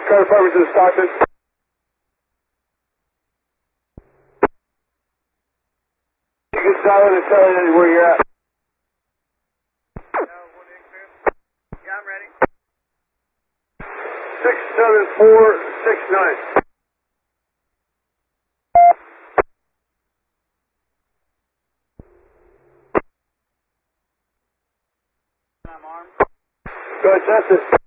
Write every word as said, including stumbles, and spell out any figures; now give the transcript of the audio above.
Sky Department to Stockton. You can silent and tell it where you're at. Yeah, I'm ready. six seven four six nine. I'm armed. Go ahead, test it.